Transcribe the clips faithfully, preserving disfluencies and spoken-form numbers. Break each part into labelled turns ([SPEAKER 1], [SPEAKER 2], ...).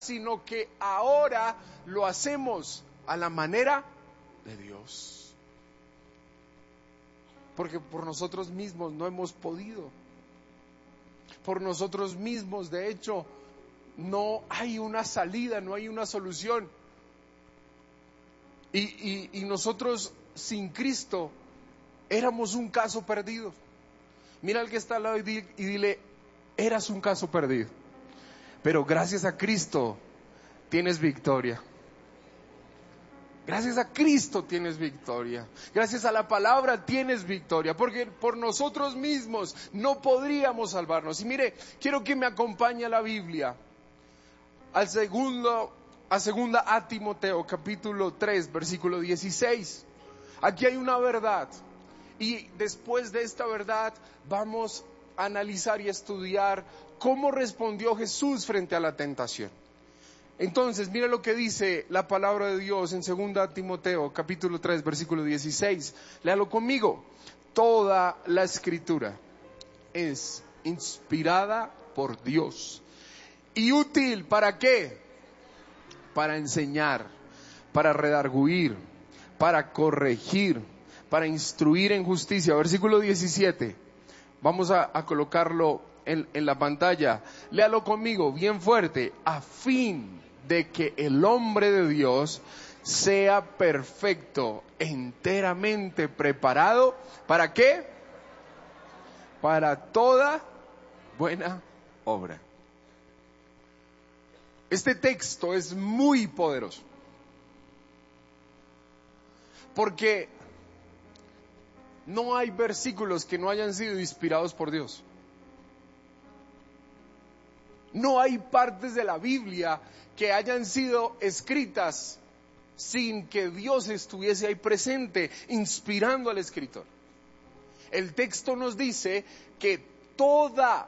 [SPEAKER 1] sino que ahora lo hacemos a la manera de Dios. Porque por nosotros mismos no hemos podido. Por nosotros mismos, de hecho, no hay una salida, no hay una solución. Y, y, y nosotros sin Cristo éramos un caso perdido. Mira al que está al lado y dile, eras un caso perdido. Pero gracias a Cristo tienes victoria. Gracias a Cristo tienes victoria. Gracias a la palabra tienes victoria. Porque por nosotros mismos no podríamos salvarnos. Y mire, quiero que me acompañe a la Biblia. Al segundo, a segunda a Timoteo, capítulo tres, versículo dieciséis. Aquí hay una verdad. Y después de esta verdad vamos a analizar y estudiar cómo respondió Jesús frente a la tentación. Entonces, mira lo que dice la palabra de Dios en segunda Timoteo, capítulo tres, versículo dieciséis. Léalo conmigo. Toda la Escritura es inspirada por Dios. ¿Y útil para qué? Para enseñar, para redarguir, para corregir, para instruir en justicia. Versículo diecisiete. Vamos a, a colocarlo en, en la pantalla. Léalo conmigo, bien fuerte. A fin de que el hombre de Dios sea perfecto, enteramente preparado. ¿Para qué? Para toda buena obra. Este texto es muy poderoso. Porque no hay versículos que no hayan sido inspirados por Dios. No hay partes de la Biblia que hayan sido escritas sin que Dios estuviese ahí presente, inspirando al escritor. El texto nos dice que toda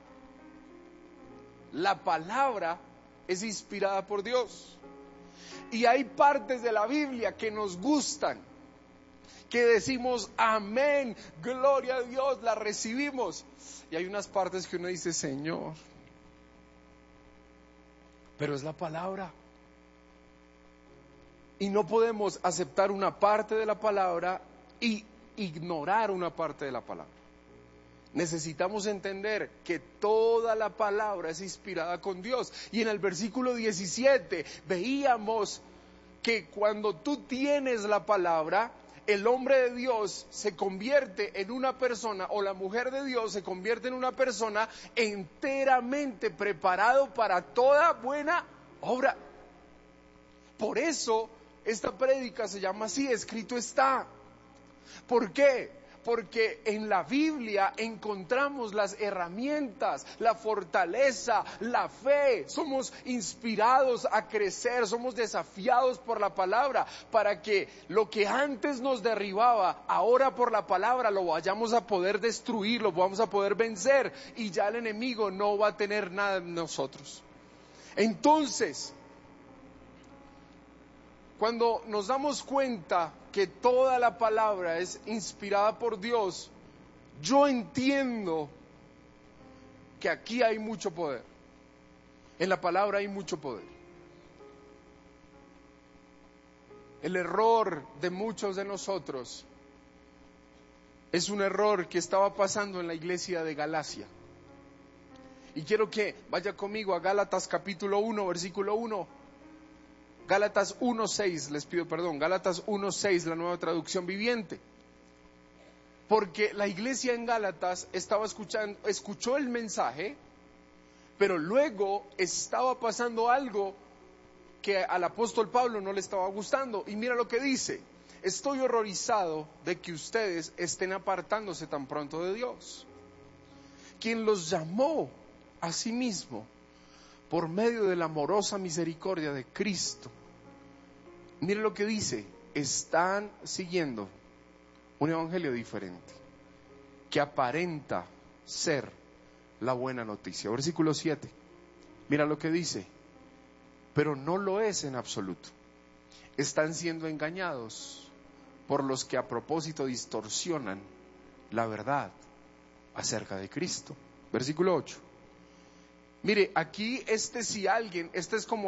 [SPEAKER 1] la palabra es inspirada por Dios. Y hay partes de la Biblia que nos gustan, que decimos amén, gloria a Dios, la recibimos. Y hay unas partes que uno dice, Señor, pero es la palabra. Y no podemos aceptar una parte de la palabra y ignorar una parte de la palabra. Necesitamos entender que toda la palabra es inspirada con Dios. Y en el versículo diecisiete veíamos que cuando tú tienes la palabra, el hombre de Dios se convierte en una persona, o la mujer de Dios se convierte en una persona enteramente preparado para toda buena obra. Por eso esta prédica se llama así, escrito está. ¿Por qué? Porque en la Biblia encontramos las herramientas, la fortaleza, la fe. Somos inspirados a crecer, somos desafiados por la palabra para que lo que antes nos derribaba, ahora por la palabra lo vayamos a poder destruir, lo vamos a poder vencer y ya el enemigo no va a tener nada en nosotros. Entonces, cuando nos damos cuenta que toda la palabra es inspirada por Dios, yo entiendo que aquí hay mucho poder. En la palabra hay mucho poder. El error de muchos de nosotros es un error que estaba pasando en la iglesia de Galacia. Y quiero que vaya conmigo a Gálatas capítulo uno, versículo uno. Gálatas uno seis, les pido perdón, Gálatas uno seis, la Nueva Traducción Viviente. Porque la iglesia en Gálatas estaba escuchando, escuchó el mensaje, pero luego estaba pasando algo que al apóstol Pablo no le estaba gustando. Y mira lo que dice: estoy horrorizado de que ustedes estén apartándose tan pronto de Dios, quien los llamó a sí mismo por medio de la amorosa misericordia de Cristo. Mire lo que dice: están siguiendo un evangelio diferente, que aparenta ser la buena noticia. Versículo siete, mira lo que dice: pero no lo es en absoluto. Están siendo engañados por los que a propósito distorsionan la verdad acerca de Cristo. Versículo ocho, Mire, aquí este si alguien, este es como